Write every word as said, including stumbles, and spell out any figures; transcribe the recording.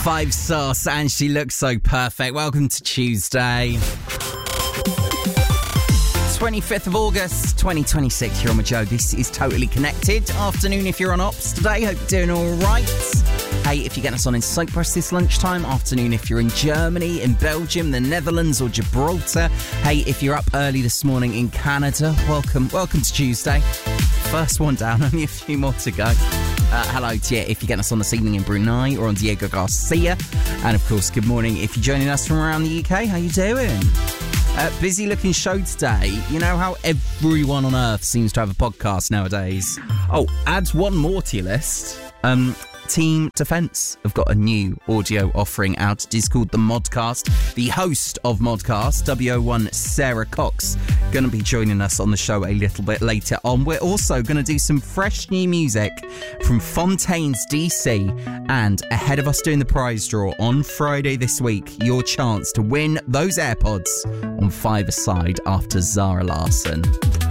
Five Sauce, and she looks so perfect. Welcome to Tuesday, twenty-fifth of August, twenty twenty-six. You're on with Joe. This is Totally Connected. Afternoon if you're on ops today. Hope you're doing all right. Hey, if you're getting us on in Cyprus this lunchtime. Afternoon if you're in Germany, in Belgium, the Netherlands or Gibraltar. Hey, if you're up early this morning in Canada, welcome. Welcome to Tuesday. First one down, only a few more to go. Uh, hello to you if you're getting us on this evening in Brunei or on Diego Garcia. And of course, good morning if you're joining us from around the U K. How you doing? Uh, busy looking show today. You know how everyone on earth seems to have a podcast nowadays. Oh, add one more to your list. Um, Team Defence have got a new audio offering out. It is called the Modcast. The host of Modcast, W O one Sarah Cox, going to be joining us on the show a little bit later on. We're also going to do some fresh new music from Fontaines D C, and ahead of us doing the prize draw on Friday this week, your chance to win those AirPods on Five Aside after Zara Larsson.